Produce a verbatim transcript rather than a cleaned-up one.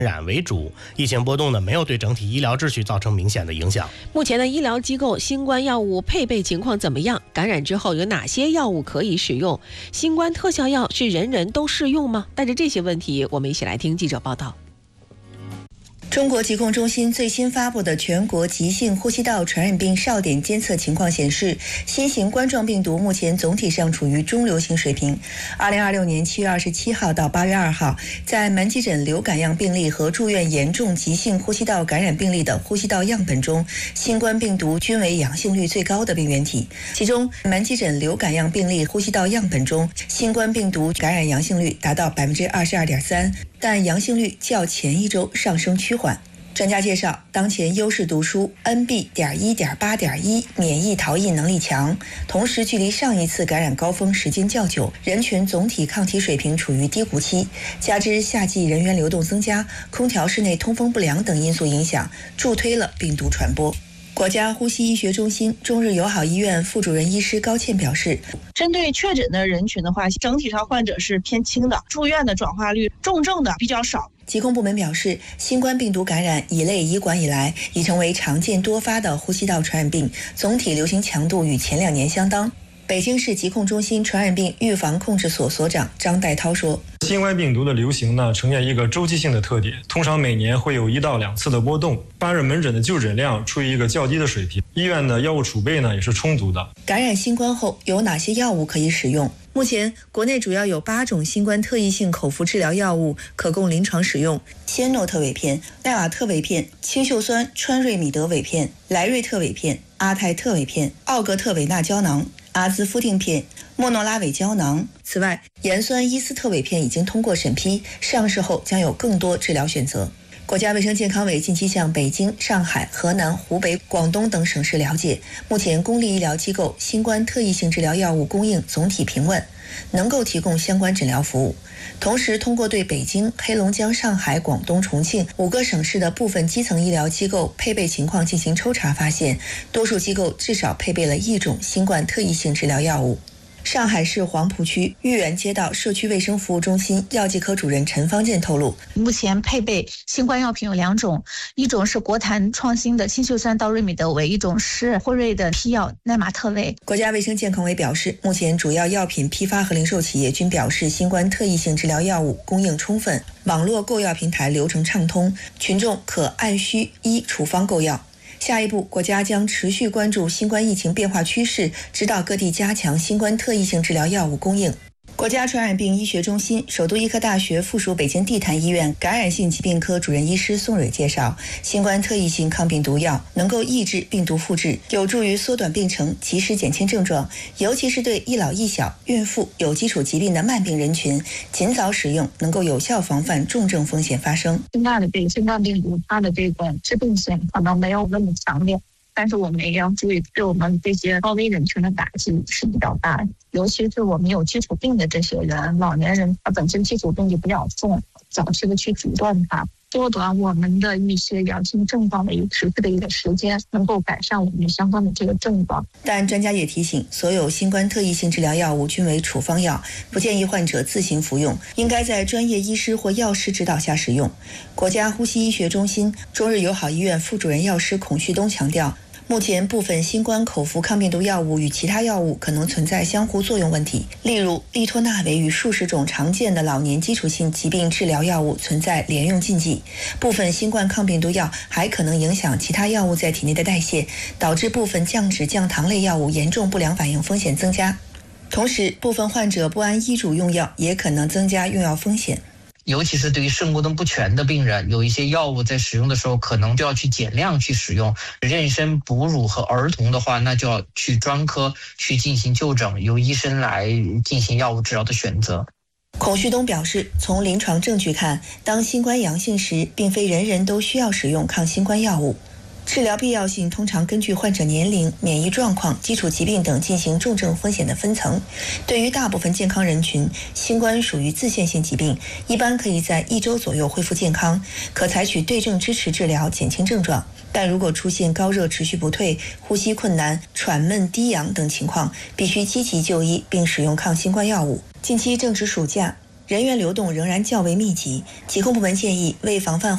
染为主，疫情波动呢没有对整体医疗秩序造成明显的影响。 目前的医疗机构新冠药物配备情况怎么样？感染之后有哪些药物可以使用？新冠特效药是人人都适用吗？带着这些问题，我们一起来听记者报道。 中国疾控中心最新发布的全国急性呼吸道传染病哨点监测情况显示，新型冠状病毒目前总体上处于中流行水平。二零二六年七月二十七号到八月二号，在门急诊流感样病例和住院严重急性呼吸道感染病例的呼吸道样本中，新冠病毒均为阳性率最高的病原体。其中，门急诊流感样病例呼吸道样本中，新冠病毒感染阳性率达到百分之二十二点三。但阳性率较前一周上升趋缓。专家介绍，当前优势读书 N B 点一点八点一 免疫逃逸能力强，同时距离上一次感染高峰时间较久，人群总体抗体水平处于低谷期，加之夏季人员流动增加、空调室内通风不良等因素影响，助推了病毒传播。国家呼吸医学中心中日友好医院副主任医师高倩表示， 针对确诊的人群的话，整体上患者是偏轻的，住院的转化率，重症的比较少。 疾控部门表示，新冠病毒感染乙类乙管以来，已成为常见多发的呼吸道传染病，总体流行强度与前两年相当。北京市疾控中心传染病预防控制所所长张代涛说， 新冠病毒的流行呢，呈现一个周期性的特点，通常每年会有一到两次的波动。八日门诊的就诊量处于一个较低的水平，医院的药物储备呢也是充足的。 感染新冠后有哪些药物可以使用？目前国内主要有八种新冠特异性口服治疗药物可供临床使用：仙诺特韦片、奈瓦特韦片、氰溴酸川瑞米德韦片、莱瑞特韦片、阿泰特韦片、奥格特韦纳胶囊、阿兹夫定片、莫诺拉韦胶囊。此外，盐酸伊司特韦片已经通过审批，上市后将有更多治疗选择。国家卫生健康委近期向北京、上海、河南、湖北、广东等省市了解，目前公立医疗机构新冠特异性治疗药物供应总体平稳，能够提供相关诊疗服务。同时，通过对北京、黑龙江、上海、广东、重庆五个省市的部分基层医疗机构配备情况进行抽查，发现多数机构至少配备了一种新冠特异性治疗药物。上海市黄浦区豫园街道社区卫生服务中心药剂科主任陈方健透露， 目前配备新冠药品有两种，一种是国坛创新的氰溴酸道瑞米德韦，一种是辉瑞的批药奈玛特韦。 国家卫生健康委表示，目前主要药品批发和零售企业均表示新冠特异性治疗药物供应充分，网络购药平台流程畅通，群众可按需依处方购药。下一步，国家将持续关注新冠疫情变化趋势，指导各地加强新冠特异性治疗药物供应。国家传染病医学中心、首都医科大学附属北京地坛医院感染性疾病科主任医师宋蕊介绍，新冠特异性抗病毒药能够抑制病毒复制，有助于缩短病程，及时减轻症状，尤其是对一老一小、孕妇、有基础疾病的慢病人群，尽早使用能够有效防范重症风险发生。 新冠的这个新冠病毒，它的这个致病性可能没有那么强烈。但是我们也要注意，对我们这些高危人群的打击是比较大的，尤其是我们有基础病的这些人，老年人他本身基础病就比较重，早期的去阻断它，缩短我们的一些阳性症状的一个持续的一个时间，能够改善我们相关的这个症状。 但专家也提醒，所有新冠特异性治疗药物均为处方药，不建议患者自行服用，应该在专业医师或药师指导下使用。国家呼吸医学中心中日友好医院副主任药师孔旭东强调，目前部分新冠口服抗病毒药物与其他药物可能存在相互作用问题，例如利托那韦与数十种常见的老年基础性疾病治疗药物存在联用禁忌，部分新冠抗病毒药还可能影响其他药物在体内的代谢，导致部分降脂降糖类药物严重不良反应风险增加。同时，部分患者不按医嘱用药，也可能增加用药风险。 尤其是对于肾功能不全的病人，有一些药物在使用的时候可能就要去减量去使用。妊娠、哺乳和儿童的话，那就要去专科去进行就诊，由医生来进行药物治疗的选择。 孔旭东表示，从临床证据看，当新冠阳性时，并非人人都需要使用抗新冠药物。治疗必要性通常根据患者年龄、免疫状况、基础疾病等进行重症风险的分层。对于大部分健康人群，新冠属于自限性疾病，一般可以在一周左右恢复健康，可采取对症支持治疗减轻症状。但如果出现高热持续不退、呼吸困难、喘闷、低氧等情况，必须积极就医并使用抗新冠药物。近期正值暑假，人员流动仍然较为密集，疾控部门建议为防范